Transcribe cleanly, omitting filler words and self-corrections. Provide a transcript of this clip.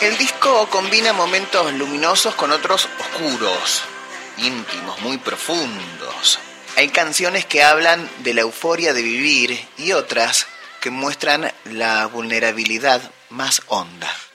El disco combina momentos luminosos con otros oscuros, íntimos, muy profundos. Hay canciones que hablan de la euforia de vivir y otras que muestran la vulnerabilidad más honda.